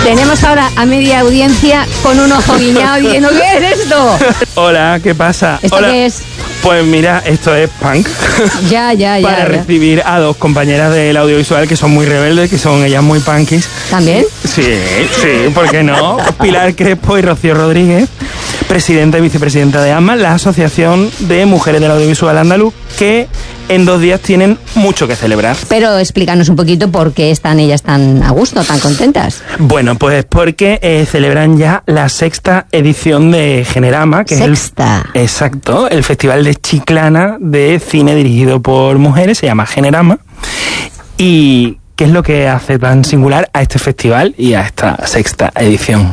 Tenemos ahora a media audiencia con un ojo guiñado diciendo, ¿qué es esto? Hola, ¿qué pasa? ¿Esto Hola. qué es? Pues mira, esto es punk. Ya. Para recibir a dos compañeras del audiovisual que son muy rebeldes, que son ellas muy punkis. ¿También? Sí, ¿por qué no? Pilar Crespo y Rocío Rodríguez, presidenta y vicepresidenta de AMA, la Asociación de Mujeres del Audiovisual Andaluz, que en 2 días tienen mucho que celebrar. Pero explícanos un poquito por qué están ellas tan a gusto, tan contentas. Bueno, pues porque celebran ya la 6ª edición de Generama, que Sexta. Exacto, el Festival de Chiclana de cine dirigido por mujeres, se llama Generama. Y ¿qué es lo que hace tan singular a este festival y a esta 6ª edición?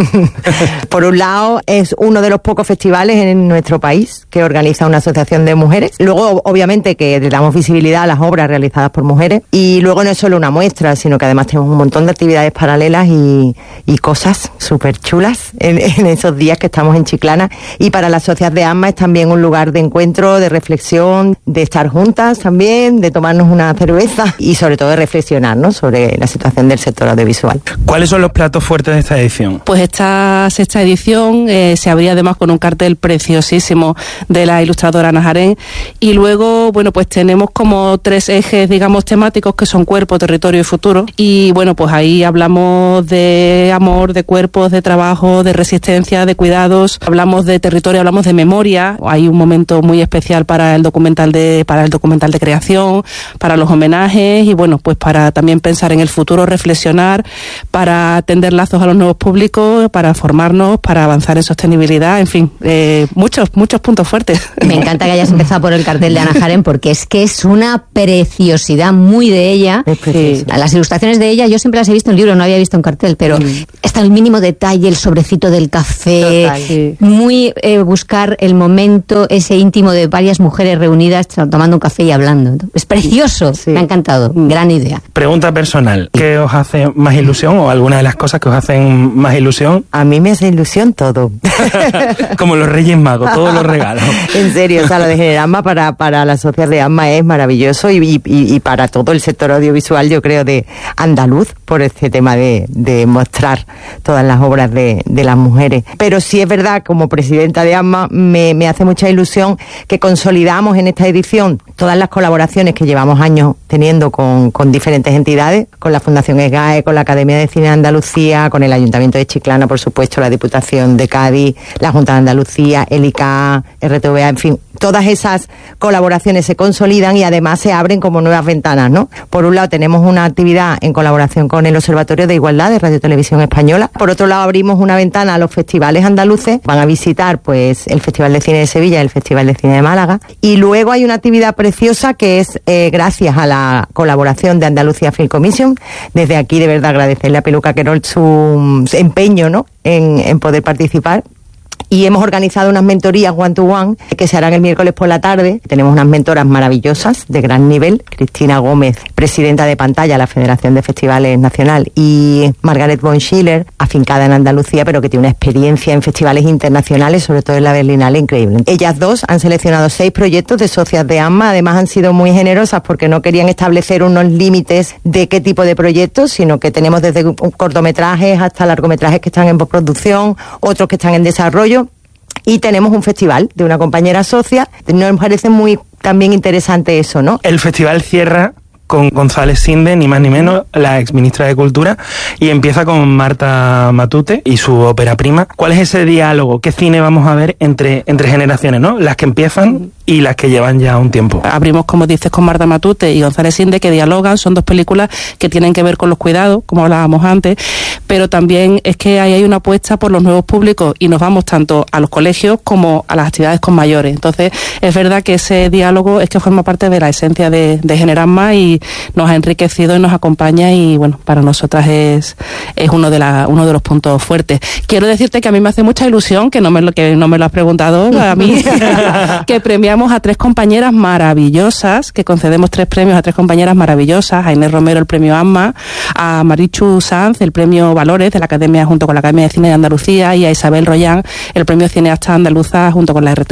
Por un lado, es uno de los pocos festivales en nuestro país que organiza una asociación de mujeres. Luego, obviamente, que le damos visibilidad a las obras realizadas por mujeres. Y luego no es solo una muestra, sino que además tenemos un montón de actividades paralelas y cosas súper chulas en esos días que estamos en Chiclana. Y para la sociedad de AMA es también un lugar de encuentro, de reflexión, de estar juntas también, de tomarnos una cerveza y sobre todo de reflexionar, ¿no?, sobre la situación del sector audiovisual. ¿Cuáles son los platos fuertes de esta edición? Pues esta 6ª edición se abría además con un cartel preciosísimo de la ilustradora Ana Jarén, y luego, bueno, pues tenemos como 3 ejes, digamos, temáticos, que son cuerpo, territorio y futuro, y bueno, pues ahí hablamos de amor, de cuerpos, de trabajo, de resistencia, de cuidados, hablamos de territorio, hablamos de memoria. Hay un momento muy especial para el documental de creación, para los homenajes y bueno, pues para también pensar en el futuro, reflexionar, para tender lazos a los nuevos públicos, para formarnos, para avanzar en sostenibilidad, en fin, muchos puntos fuertes. Me encanta que hayas empezado por el cartel de Ana Jarén, porque es que es una preciosidad muy de ella. Sí. Las ilustraciones de ella yo siempre las he visto en libro, no había visto en cartel, pero está el mínimo detalle, el sobrecito del café. Total, sí. Muy buscar el momento ese íntimo de varias mujeres reunidas tomando un café y hablando. Es precioso, Sí. Me ha encantado, gran idea. Pregunta personal, ¿qué os hace más ilusión o alguna de las cosas que os hacen más ilusión? A mí me hace ilusión todo. Como los Reyes Magos, todos los regalos. En serio, o sea, lo de Generama para la sociedad de AMA es maravilloso y para todo el sector audiovisual, yo creo, de andaluz, por este tema de mostrar todas las obras de las mujeres. Pero sí es verdad, como presidenta de AMA, me hace mucha ilusión que consolidamos en esta edición todas las colaboraciones que llevamos años teniendo con diferentes entidades, con la Fundación ESGAE, con la Academia de Cine de Andalucía, con el Ayuntamiento de Chiclana, por supuesto, la Diputación de Cádiz, la Junta de Andalucía, el ICA, RTVA, en fin, todas esas colaboraciones se consolidan y además se abren como nuevas ventanas, ¿no? Por un lado tenemos una actividad en colaboración con el Observatorio de Igualdad de Radio Televisión Española. Por otro lado abrimos una ventana a los festivales andaluces. Van a visitar pues el Festival de Cine de Sevilla y el Festival de Cine de Málaga. Y luego hay una actividad preciosa que es gracias a la colaboración de Andalucía Film Commission. Desde aquí de verdad agradecerle a Peluca Querol su empeño, ¿no?, en poder participar. Y hemos organizado unas mentorías one-to-one que se harán el miércoles por la tarde. Tenemos unas mentoras maravillosas de gran nivel. Cristina Gómez, presidenta de Pantalla, la Federación de Festivales Nacional, y Margaret von Schiller, afincada en Andalucía, pero que tiene una experiencia en festivales internacionales, sobre todo en la Berlinale, increíble. Ellas dos han seleccionado 6 proyectos de socias de AMA. Además han sido muy generosas porque no querían establecer unos límites de qué tipo de proyectos, sino que tenemos desde cortometrajes hasta largometrajes que están en postproducción, otros que están en desarrollo. Y tenemos un festival de una compañera socia. Nos parece muy también interesante eso, ¿no? El festival cierra con González Sinde, ni más ni menos, la exministra de Cultura, y empieza con Marta Matute y su ópera prima. ¿Cuál es ese diálogo? ¿Qué cine vamos a ver entre generaciones, ¿no? Las que empiezan y las que llevan ya un tiempo. Abrimos, como dices, con Marta Matute y González Sinde, que dialogan. Son 2 películas que tienen que ver con los cuidados, como hablábamos antes, pero también es que ahí hay una apuesta por los nuevos públicos y nos vamos tanto a los colegios como a las actividades con mayores. Entonces, es verdad que ese diálogo es que forma parte de la esencia de Generama y nos ha enriquecido y nos acompaña y, bueno, para nosotras es uno de los puntos fuertes. Quiero decirte que a mí me hace mucha ilusión, que no me lo has preguntado a mí, que premiamos a 3 compañeras maravillosas, que concedemos 3 premios a 3 compañeras maravillosas: a Inés Romero el premio AMA, a Marichu Sanz el premio Valores de la Academia junto con la Academia de Cine de Andalucía y a Isabel Royán el premio Cineasta Andaluza junto con la RTVA.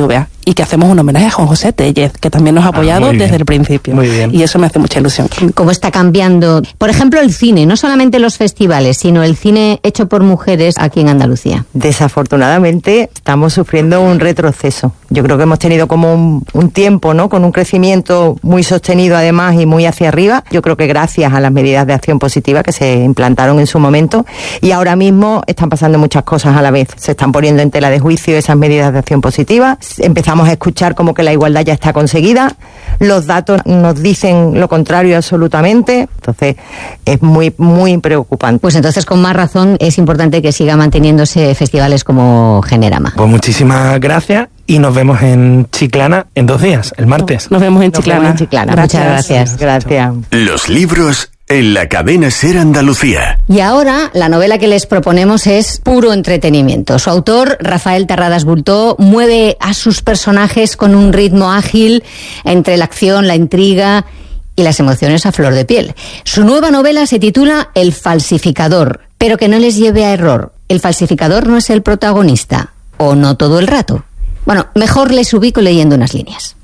y que hacemos un homenaje a Juan José Tellez, que también nos ha apoyado desde el principio. Muy bien. Y eso me hace mucha ilusión. ¿Cómo está cambiando, por ejemplo, el cine? No solamente los festivales, sino el cine hecho por mujeres aquí en Andalucía. Desafortunadamente estamos sufriendo un retroceso. Yo creo que hemos tenido como un tiempo, ¿no?, con un crecimiento muy sostenido además y muy hacia arriba. Yo creo que gracias a las medidas de acción positiva que se implantaron en su momento, y ahora mismo están pasando muchas cosas a la vez. Se están poniendo en tela de juicio esas medidas de acción positiva. Empezamos a escuchar como que la igualdad ya está conseguida. Los datos nos dicen lo contrario absolutamente. Entonces es muy, muy preocupante. Pues entonces, con más razón, es importante que siga manteniéndose festivales como Generama. Pues muchísimas gracias y nos vemos en Chiclana en 2 días, el martes. Nos vemos en Chiclana. Muchas gracias. Gracias. Los libros en la cadena SER Andalucía. Y ahora la novela que les proponemos es puro entretenimiento. Su autor, Rafael Terradas Bultó, mueve a sus personajes con un ritmo ágil entre la acción, la intriga y las emociones a flor de piel. Su nueva novela se titula El falsificador, pero que no les lleve a error. El falsificador no es el protagonista, o no todo el rato. Bueno, mejor les ubico leyendo unas líneas.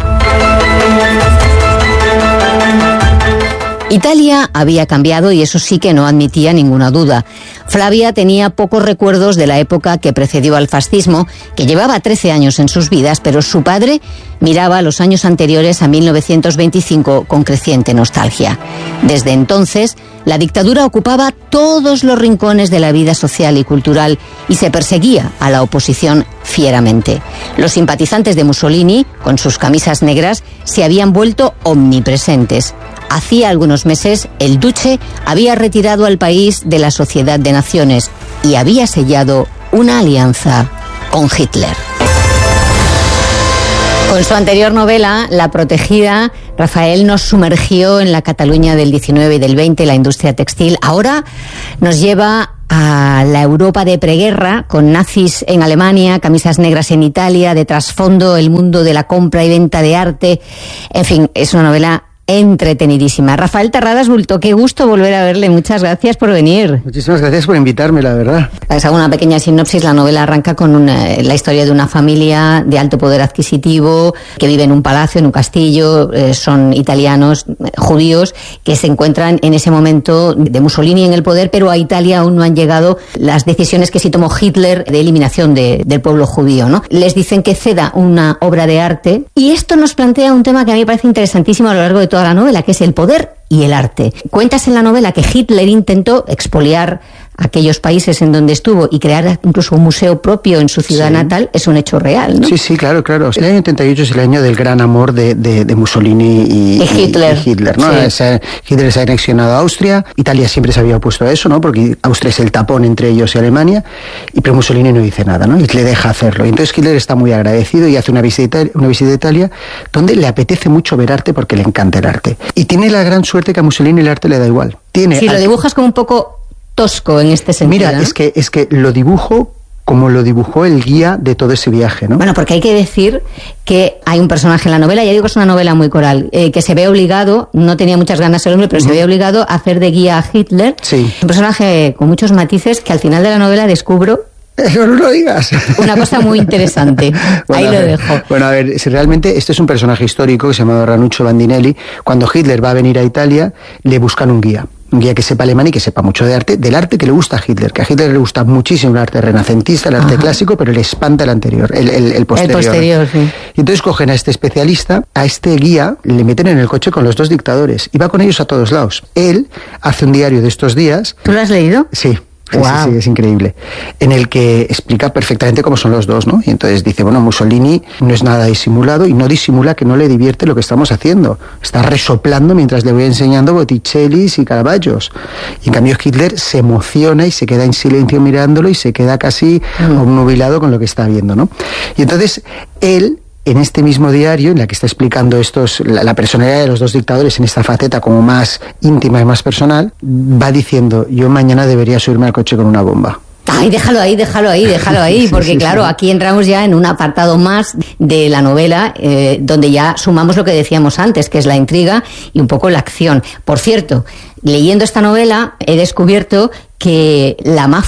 Italia había cambiado y eso sí que no admitía ninguna duda. Flavia tenía pocos recuerdos de la época que precedió al fascismo, que llevaba 13 años en sus vidas, pero su padre miraba los años anteriores a 1925 con creciente nostalgia. Desde entonces, la dictadura ocupaba todos los rincones de la vida social y cultural y se perseguía a la oposición fieramente. Los simpatizantes de Mussolini, con sus camisas negras, se habían vuelto omnipresentes. Hacía algunos meses, el duce había retirado al país de la Sociedad de Naciones y había sellado una alianza con Hitler. Con su anterior novela, La protegida, Rafael nos sumergió en la Cataluña del 19 y del 20, la industria textil. Ahora nos lleva a la Europa de preguerra, con nazis en Alemania, camisas negras en Italia, de trasfondo el mundo de la compra y venta de arte. En fin, es una novela entretenidísima. Rafael Terradas Bultó, qué gusto volver a verle. Muchas gracias por venir. Muchísimas gracias por invitarme, la verdad. Les hago una pequeña sinopsis. La novela arranca con la historia de una familia de alto poder adquisitivo que vive en un palacio, en un castillo. Son italianos, judíos, que se encuentran en ese momento de Mussolini en el poder, pero a Italia aún no han llegado las decisiones que sí tomó Hitler de eliminación del pueblo judío, ¿no? Les dicen que ceda una obra de arte, y esto nos plantea un tema que a mí me parece interesantísimo a lo largo de toda la novela, que es el poder y el arte. Cuentas en la novela que Hitler intentó expoliar aquellos países en donde estuvo y crear incluso un museo propio en su ciudad natal. Es un hecho real, ¿no? Sí, claro. El año 78 es el año del gran amor de Mussolini y Hitler, ¿no? Sí. Hitler se ha anexionado a Austria, Italia siempre se había opuesto a eso, ¿no? Porque Austria es el tapón entre ellos y Alemania, pero Mussolini no dice nada, ¿no? Y le deja hacerlo. Y entonces Hitler está muy agradecido y hace una visita a Italia donde le apetece mucho ver arte porque le encanta el arte. Y tiene la gran suerte que a Mussolini el arte le da igual. Si lo dibujas como un poco tosco en este sentido. Mira, ¿no? es que lo dibujo como lo dibujó el guía de todo ese viaje, ¿no? Bueno, porque hay que decir que hay un personaje en la novela, ya digo que es una novela muy coral, que se ve obligado, no tenía muchas ganas el hombre, pero se ve obligado a hacer de guía a Hitler. Sí. Un personaje con muchos matices que al final de la novela descubro. No lo digas. Una cosa muy interesante. Bueno, ahí lo dejo. Bueno, a ver, si realmente este es un personaje histórico que se llama Ranuccio Bandinelli. Cuando Hitler va a venir a Italia, le buscan un guía que sepa alemán y que sepa mucho de arte, del arte que le gusta a Hitler, que a Hitler le gusta muchísimo el arte renacentista, el arte clásico, pero le espanta el anterior, el posterior. El posterior, sí. Y entonces cogen a este especialista, a este guía, le meten en el coche con los dos dictadores y va con ellos a todos lados. Él hace un diario de estos días. ¿Tú lo has leído? Sí. Wow. Sí, es increíble. En el que explica perfectamente cómo son los dos, ¿no? Y entonces dice, bueno, Mussolini no es nada disimulado y no disimula que no le divierte lo que estamos haciendo. Está resoplando mientras le voy enseñando Botticellis y Caravaggios. Y en cambio Hitler se emociona y se queda en silencio mirándolo y se queda casi obnubilado con lo que está viendo, ¿no? Y entonces él, en este mismo diario, en la que está explicando la personalidad de los dos dictadores en esta faceta como más íntima y más personal, va diciendo, yo mañana debería subirme al coche con una bomba. Ay, déjalo ahí, porque claro, aquí entramos ya en un apartado más de la novela, donde ya sumamos lo que decíamos antes, que es la intriga y un poco la acción. Por cierto, leyendo esta novela he descubierto que la mafia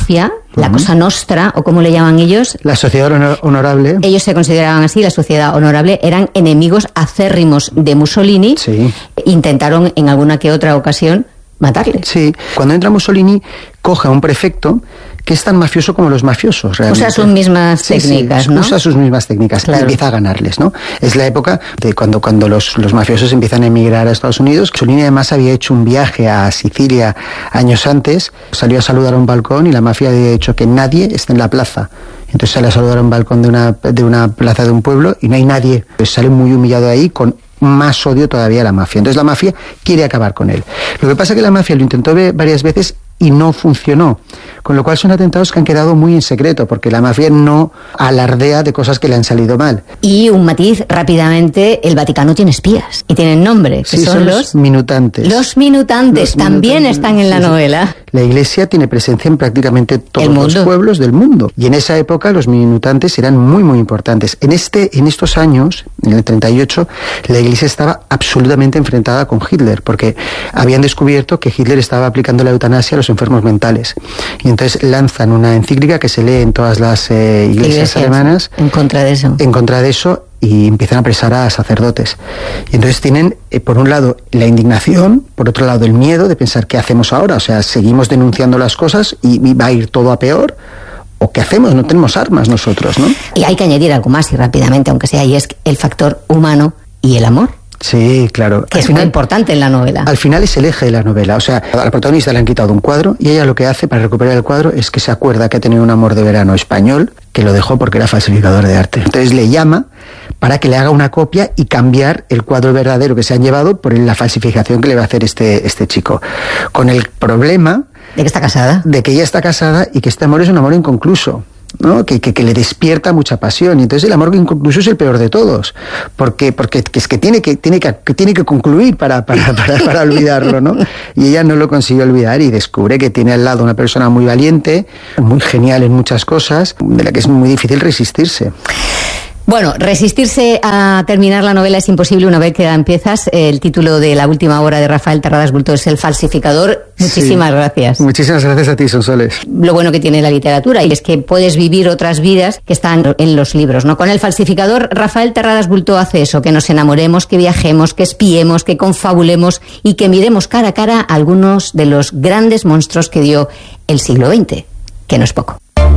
la Cosa Nostra, o como le llaman ellos. La sociedad honorable. Ellos se consideraban así, la sociedad honorable, eran enemigos acérrimos de Mussolini. Sí. Intentaron en alguna que otra ocasión matarle. Sí, cuando entra Mussolini, coge a un prefecto que es tan mafioso como los mafiosos, realmente. Usa sus mismas técnicas, ¿no? Usa sus mismas técnicas, claro. Y empieza a ganarles, ¿no? Es la época de cuando los mafiosos empiezan a emigrar a Estados Unidos. Mussolini además había hecho un viaje a Sicilia años antes, salió a saludar a un balcón y la mafia había hecho que nadie esté en la plaza. Entonces sale a saludar a un balcón de una plaza de un pueblo y no hay nadie. Pues sale muy humillado ahí con más odio todavía a la mafia. Entonces la mafia quiere acabar con él. Lo que pasa es que la mafia lo intentó varias veces y no funcionó. Con lo cual son atentados que han quedado muy en secreto, porque la mafia no alardea de cosas que le han salido mal. Y un matiz rápidamente, el Vaticano tiene espías y tienen nombre, que sí, son los minutantes. Los minutantes también están en la novela. La Iglesia tiene presencia en prácticamente todos los pueblos del mundo. Y en esa época los minutantes eran muy, muy importantes. En estos años, en el 38, la Iglesia estaba absolutamente enfrentada con Hitler, porque habían descubierto que Hitler estaba aplicando la eutanasia a los enfermos mentales. Y entonces lanzan una encíclica que se lee en todas las iglesias alemanas. En contra de eso. En contra de eso, y empiezan a apresar a sacerdotes. Y entonces tienen, por un lado, la indignación, por otro lado, el miedo de pensar qué hacemos ahora. O sea, seguimos denunciando las cosas y va a ir todo a peor. ¿O qué hacemos? No tenemos armas nosotros, ¿no? Y hay que añadir algo más, y rápidamente, aunque sea, y es el factor humano y el amor. Sí, claro. Que es muy importante en la novela. Al final es el eje de la novela. O sea, a la protagonista le han quitado un cuadro y ella lo que hace para recuperar el cuadro es que se acuerda que ha tenido un amor de verano español que lo dejó porque era falsificador de arte. Entonces le llama para que le haga una copia y cambiar el cuadro verdadero que se han llevado por la falsificación que le va a hacer este chico. Con el problema... ¿De que está casada? De que ella está casada y que este amor es un amor inconcluso, ¿no? Que le despierta mucha pasión. Y entonces el amor inconcluso es el peor de todos, porque es que tiene que concluir para olvidarlo, ¿no? Y ella no lo consigue olvidar y descubre que tiene al lado una persona muy valiente, muy genial en muchas cosas, de la que es muy difícil resistirse. Bueno, resistirse a terminar la novela es imposible una vez que la empiezas. El título de la última obra de Rafael Terradas Bultó es El falsificador. Muchísimas gracias. Muchísimas gracias a ti, Sonsoles. Lo bueno que tiene la literatura y es que puedes vivir otras vidas que están en los libros, ¿no? Con El falsificador, Rafael Terradas Bultó hace eso, que nos enamoremos, que viajemos, que espiemos, que confabulemos y que miremos cara a cara a algunos de los grandes monstruos que dio el siglo XX, que no es poco.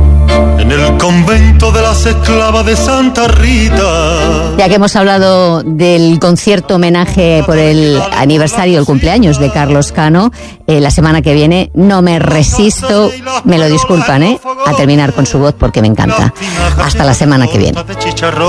En el convento de las esclavas de Santa Rita. Ya que hemos hablado del concierto homenaje por el aniversario, el cumpleaños de Carlos Cano, la semana que viene no me resisto, me lo disculpan, a terminar con su voz porque me encanta. Hasta la semana que viene.